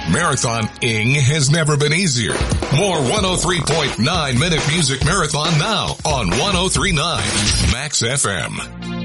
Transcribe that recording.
Marathoning has never been easier. More 103.9 Minute Music Marathon now on 103.9 Max FM.